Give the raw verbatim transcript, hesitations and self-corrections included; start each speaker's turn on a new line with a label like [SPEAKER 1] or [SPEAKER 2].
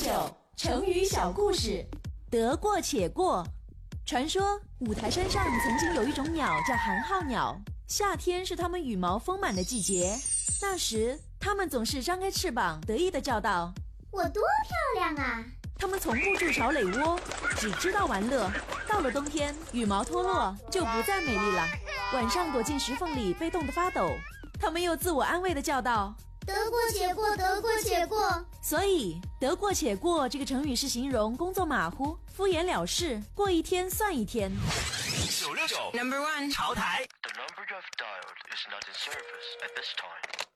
[SPEAKER 1] 九成语小故事。得过且过。传说五台山上曾经有一种鸟叫寒号鸟，夏天是它们羽毛丰满的季节。那时它们总是张开翅膀得意地叫道：
[SPEAKER 2] 我多漂亮啊！
[SPEAKER 1] 它们从不筑巢垒窝，只知道玩乐。到了冬天，羽毛脱落就不再美丽了，晚上躲进石缝里被冻得发抖。它们又自我安慰地叫道：
[SPEAKER 2] 得过且过，得过且过。
[SPEAKER 1] 所以得过且过这个成语是形容工作马虎、敷衍了事，过一天算一天。
[SPEAKER 3] 九六九 Number One 潮台。The number you have dialed is not in service at this time.